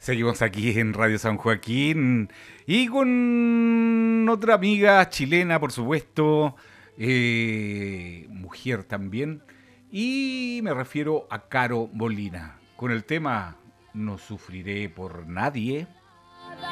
Seguimos aquí en Radio San Joaquín y con otra amiga chilena, por supuesto, mujer también, y me refiero a Caro Molina, con el tema No sufriré por nadie.